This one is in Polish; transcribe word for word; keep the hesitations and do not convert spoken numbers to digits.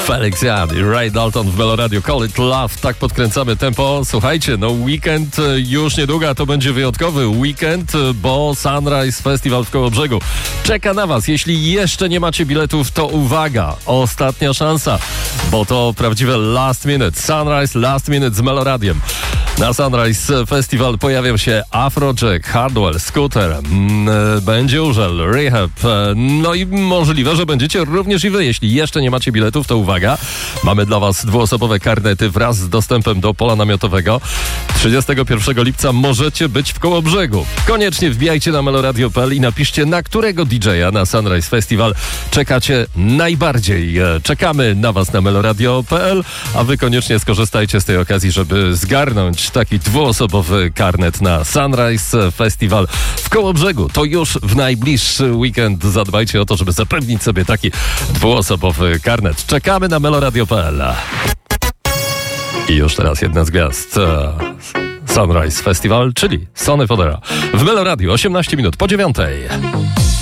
Felix Jan i Ray Dalton w Meloradio. Call It Love. Tak podkręcamy tempo. Słuchajcie, no weekend już niedługo, to będzie wyjątkowy weekend, bo Sunrise Festival w Kołobrzegu czeka na was. Jeśli jeszcze nie macie biletów, to uwaga, ostatnia szansa, bo to prawdziwe last minute. Sunrise Last Minute z Meloradiem. Na Sunrise Festival pojawią się Afrojack, Hardwell, Scooter, będzie Urzel, Rehab, no i możliwe, że będziecie również i wy. Jeśli jeszcze nie macie biletów, to uwaga, mamy dla was dwuosobowe karnety wraz z dostępem do pola namiotowego. trzydziestego pierwszego lipca możecie być w Kołobrzegu. Koniecznie wbijajcie na meloradio kropka p l i napiszcie, na którego D J a na Sunrise Festival czekacie najbardziej. Czekamy na was na meloradio kropka p l, a wy koniecznie skorzystajcie z tej okazji, żeby zgarnąć taki dwuosobowy karnet na Sunrise Festival w Kołobrzegu. To już w najbliższy weekend zadbajcie o to, żeby zapewnić sobie taki dwuosobowy karnet. Czekamy na meloradio kropka p l. I już teraz jedna z gwiazd Sunrise Festival, czyli Sonny Fodera w Meloradiu, osiemnaście minut po dziewiątej.